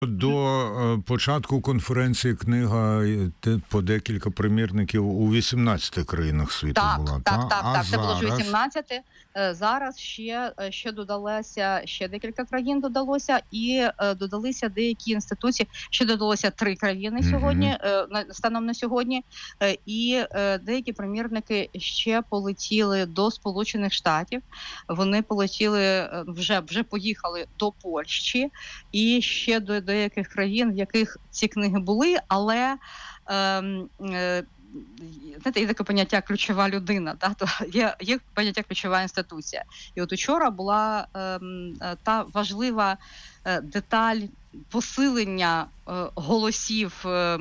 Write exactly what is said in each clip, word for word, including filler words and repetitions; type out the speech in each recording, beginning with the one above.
До початку конференції книга по декілька примірників у вісімнадцяти країнах світу так, була. Так, та? так, а так. Це зараз... було ж вісімнадцяти. Зараз ще, ще додалося, ще декілька країн додалося, і додалися деякі інституції, ще додалося три країни сьогодні, mm-hmm. станом на сьогодні, і деякі примірники ще полетіли до Сполучених Штатів. Вони полетіли, вже, вже поїхали до Польщі і ще до деяких країн, в яких ці книги були, але е, е, знаєте, є таке поняття ключова людина, да? То є, є поняття ключова інституція. І от учора була е, та важлива е, деталь посилення е, голосів е,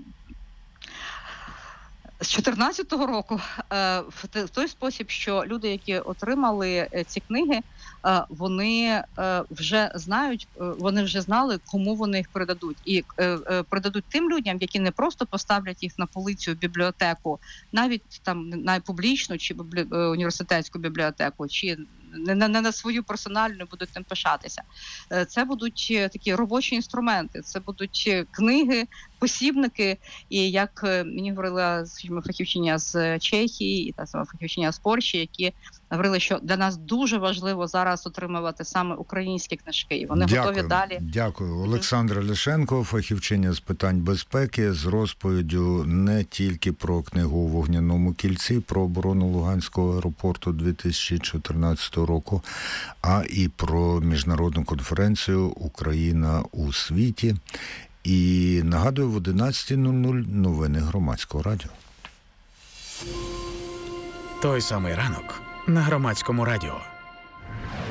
з чотирнадцятого року е, в той спосіб, що люди, які отримали ці книги, е, вони е, вже знають, е, вони вже знали, кому вони їх передадуть. І е, е, передадуть тим людям, які не просто поставлять їх на полицю в бібліотеку, навіть там на публічну чи біблі... університетську бібліотеку, чи не на, не на свою персональну будуть тим пишатися. Е, це будуть такі робочі інструменти, це будуть книги, посібники, і як мені говорила, скажімо, фахівчиня з Чехії і та сама фахівчиня з Польщі, які говорили, що для нас дуже важливо зараз отримувати саме українські книжки, і вони дякую, готові далі. Дякую. Олександра Ляшенко, фахівчиня з питань безпеки, з розповіддю не тільки про книгу «У вогняному кільці», про оборону Луганського аеропорту дві тисячі чотирнадцятого року, а і про міжнародну конференцію «Україна у світі». І нагадую, в одинадцята нуль нуль новини Громадського радіо. Той самий ранок на Громадському радіо.